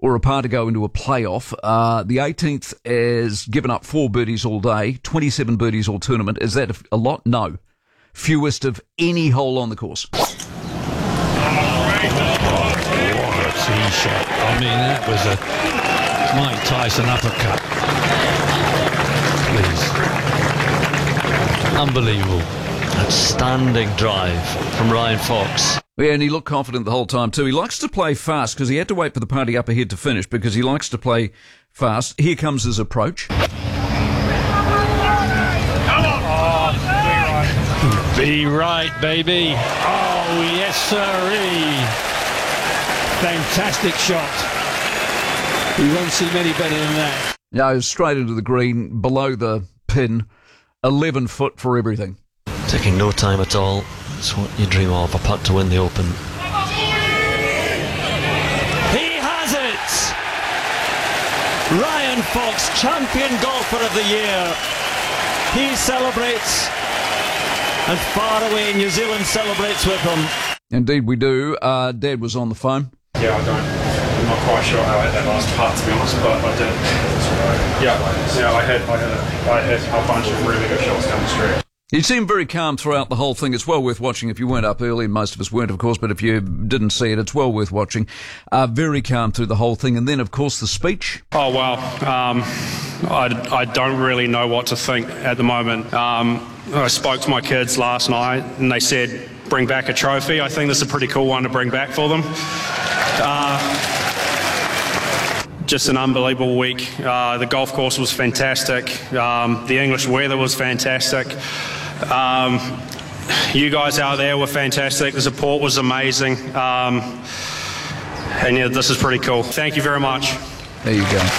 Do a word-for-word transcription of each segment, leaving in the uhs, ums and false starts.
or a par to go into a playoff. Uh, the eighteenth has given up four birdies all day, twenty-seven birdies all tournament. Is that a lot? No. Fewest of any hole on the course. What a tee shot. I mean, that was a Mike Tyson uppercut. Please. Unbelievable. Outstanding drive from Ryan Fox. Yeah, and he looked confident the whole time too. He likes to play fast because he had to wait for the party up ahead to finish because he likes to play fast. Here comes his approach. Be right, baby. Oh, yes, sirree. Fantastic shot. You won't see many better than that. No, straight into the green, below the pin, eleven foot for everything. Taking no time at all. It's what you dream of, a putt to win the Open. He has it! Ryan Fox, champion golfer of the year. He celebrates, and far away New Zealand celebrates with him. Indeed we do. Uh, Dad was on the phone. Yeah, I don't, I'm not quite sure how I hit that last putt, to be honest, but I did. Yeah, yeah, I had, I had, a, I had a bunch of really good shots down the street. He seemed very calm throughout the whole thing. It's well worth watching if you weren't up early, and most of us weren't, of course, but if you didn't see it, it's well worth watching. Uh, very calm through the whole thing. And then, of course, the speech. Oh, wow. Um, I, I don't really know what to think at the moment. Um, I spoke to my kids last night, and they said, bring back a trophy. I think this is a pretty cool one to bring back for them. Uh, just an unbelievable week. Uh, the golf course was fantastic. Um, the English weather was fantastic. Um, you guys out there were fantastic. The support was amazing. Um, and yeah, this is pretty cool. Thank you very much. There you go.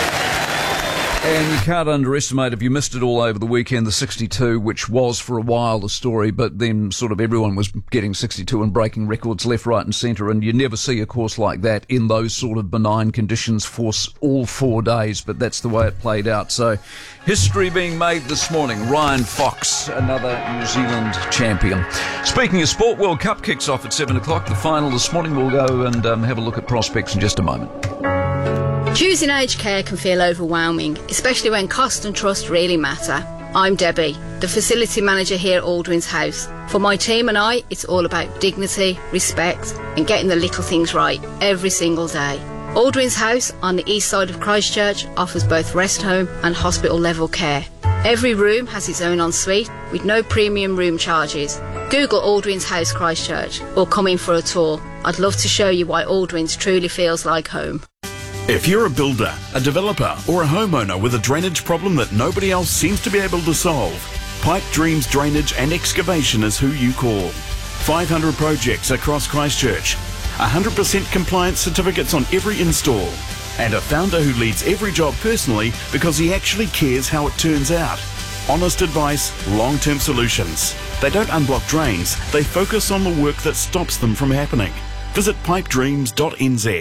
And you can't underestimate, if you missed it all over the weekend, the sixty-two, which was for a while the story, but then sort of everyone was getting sixty-two and breaking records left, right and centre, and you never see a course like that in those sort of benign conditions for all four days, but that's the way it played out. So history being made this morning. Ryan Fox, another New Zealand champion. Speaking of sport, World Cup kicks off at seven o'clock. The final this morning. We'll go and um, have a look at prospects in just a moment. Choosing aged care can feel overwhelming, especially when cost and trust really matter. I'm Debbie, the facility manager here at Aldwyn's House. For my team and I, it's all about dignity, respect and getting the little things right every single day. Aldwyn's House on the east side of Christchurch offers both rest home and hospital level care. Every room has its own ensuite with no premium room charges. Google Aldwyn's House Christchurch or come in for a tour. I'd love to show you why Aldwyn's truly feels like home. If you're a builder, a developer or a homeowner with a drainage problem that nobody else seems to be able to solve, Pipe Dreams Drainage and Excavation is who you call. five hundred projects across Christchurch, one hundred percent compliance certificates on every install, and a founder who leads every job personally because he actually cares how it turns out. Honest advice, long-term solutions. They don't unblock drains, they focus on the work that stops them from happening. Visit pipe dreams dot n z.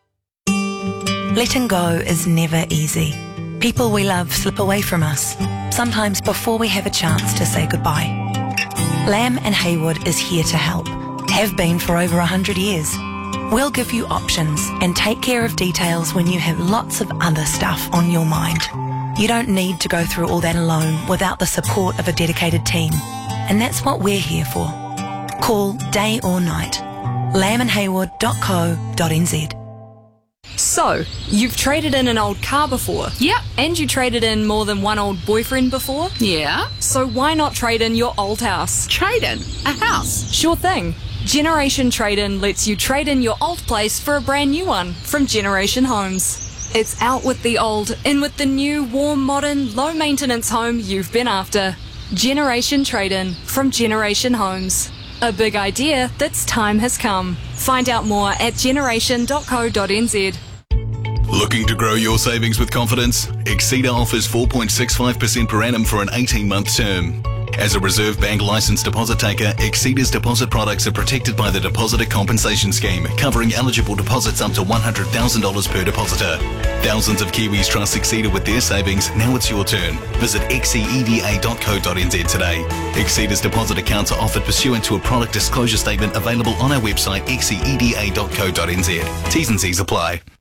Letting go is never easy. People we love slip away from us, sometimes before we have a chance to say goodbye. Lamb and Haywood is here to help, have been for over one hundred years. We'll give you options and take care of details when you have lots of other stuff on your mind. You don't need to go through all that alone without the support of a dedicated team, and that's what we're here for. Call day or night. lamb and haywood dot co dot n z. So, you've traded in an old car before? Yep. And you traded in more than one old boyfriend before? Yeah. So why not trade in your old house? Trade in? A house? Sure thing. Generation Trade-In lets you trade in your old place for a brand new one from Generation Homes. It's out with the old, in with the new, warm, modern, low-maintenance home you've been after. Generation Trade-In from Generation Homes. A big idea that's time has come. Find out more at generation dot co dot n z. Looking to grow your savings with confidence? Exceeda offers four point six five percent per annum for an eighteen-month term. As a Reserve Bank licensed deposit taker, Exceeda's deposit products are protected by the Depositor Compensation Scheme, covering eligible deposits up to one hundred thousand dollars per depositor. Thousands of Kiwis trust Exceeda with their savings. Now it's your turn. Visit exceeda dot co dot n z today. Exceeda's deposit accounts are offered pursuant to a product disclosure statement available on our website exceeda dot co dot n z. T's and C's apply.